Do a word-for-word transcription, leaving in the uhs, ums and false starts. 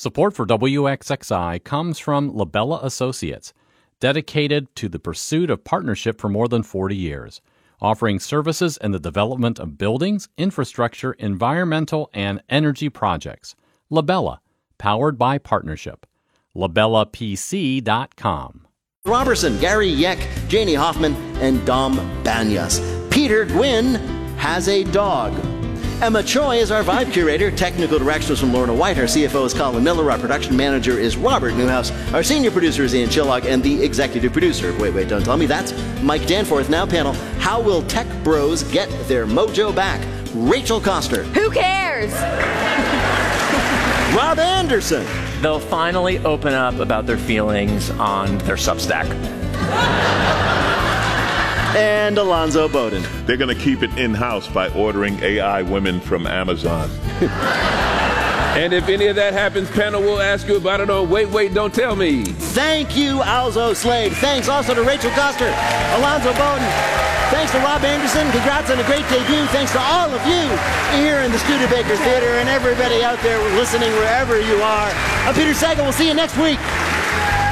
Support for W X X I comes from Labella Associates, dedicated to the pursuit of partnership for more than forty years, offering services in the development of buildings, infrastructure, environmental, and energy projects. Labella, powered by partnership. labella p c dot com. Robertson, Gary Yeck, Janie Hoffman, and Dom Banyas. Peter Gwynn has a dog. Emma Choi is our Vibe Curator. Technical direction is from Lorna White. Our C F O is Colin Miller. Our production manager is Robert Newhouse. Our senior producer is Ian Chillock. And the executive producer, wait, wait, don't tell me, that's Mike Danforth. Now panel, how will tech bros get their mojo back? Rachel Koster. Who cares? Rob Anderson. They'll finally open up about their feelings on their Substack. And Alonzo Bowden. They're going to keep it in-house by ordering A I women from Amazon. And if any of that happens, panel will ask you about it on Wait, Wait, Don't Tell Me. Thank you, Alzo Slade. Thanks also to Rachel Koster, Alonzo Bowden. Thanks to Rob Anderson. Congrats on a great debut. Thanks to all of you here in the Studebaker Theater and everybody out there listening wherever you are. I'm Peter Sagal. We'll see you next week.